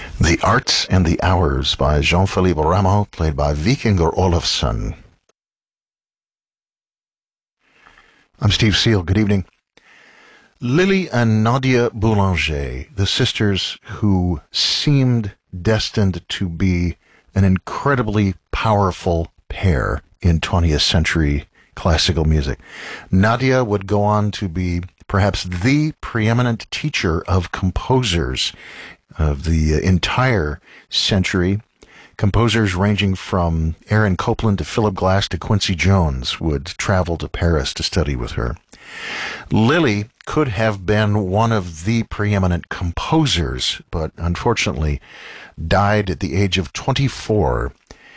The Arts and the Hours by Jean-Philippe Rameau, played by Vikingur Olafsson. I'm Steve Seal. Good evening. Lily and Nadia Boulanger, the sisters who seemed destined to be an incredibly powerful pair in 20th century classical music. Nadia would go on to be perhaps the preeminent teacher of composers of the entire century. Composers ranging from Aaron Copland to Philip Glass to Quincy Jones would travel to Paris to study with her. Lily could have been one of the preeminent composers, but unfortunately died at the age of 24.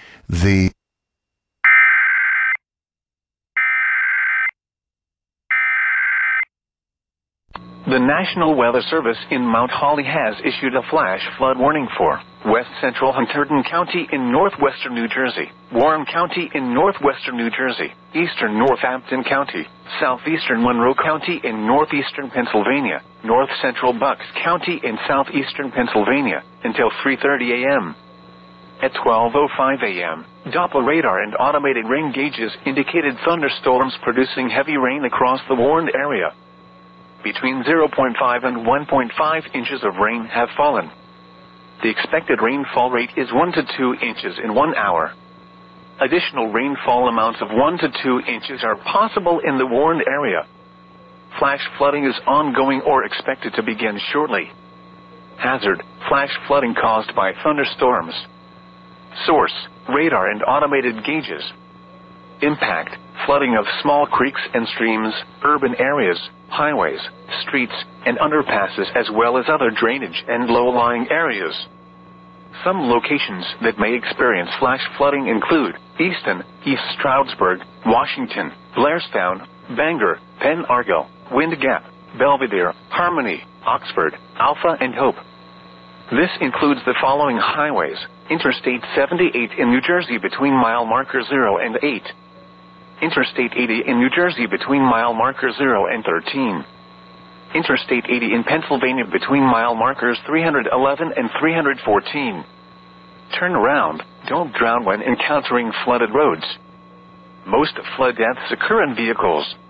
The National Weather Service in Mount Holly has issued a flash flood warning for west central Hunterdon County in northwestern New Jersey, Warren County in northwestern New Jersey, eastern Northampton County, southeastern Monroe County in northeastern Pennsylvania, north central Bucks County in southeastern Pennsylvania until 3:30 a.m. At 12:05 a.m., Doppler radar and automated rain gauges indicated thunderstorms producing heavy rain across the warned area. Between 0.5 and 1.5 inches of rain have fallen. The expected rainfall rate is 1 to 2 inches in 1 hour. Additional rainfall amounts of 1 to 2 inches are possible in the warned area. Flash flooding is ongoing or expected to begin shortly. Hazard: flash flooding caused by thunderstorms. Source: radar and automated gauges. Impact: flooding of small creeks and streams, urban areas, highways, streets, and underpasses, as well as other drainage and low-lying areas. Some locations that may experience flash flooding include Easton, East Stroudsburg, Washington, Blairstown, Bangor, Penn Argyll, Wind Gap, Belvedere, Harmony, Oxford, Alpha, and Hope. This includes the following highways: Interstate 78 in New Jersey between mile marker 0 and 8. Interstate 80 in New Jersey between mile marker 0 and 13. Interstate 80 in Pennsylvania between mile markers 311 and 314. Turn around. Don't drown when encountering flooded roads. Most flood deaths occur in vehicles.